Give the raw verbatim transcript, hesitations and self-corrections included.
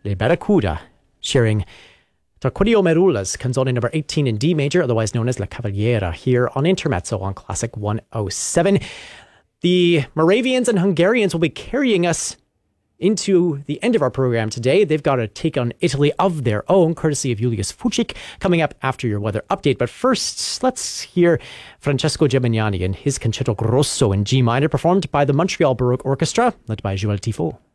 Le Barracuda, sharing Tarquinio Merula's canzone number eighteen in D major, otherwise known as La Cavaliera, here on Intermezzo on Classic one oh seven. The Moravians and Hungarians will be carrying us into the end of our program today. They've got a take on Italy of their own, courtesy of Julius Fucik, coming up after your weather update. But first, let's hear Francesco Gemignani and his Concerto Grosso in G minor, performed by the Montreal Baroque Orchestra, led by Joël Tifo.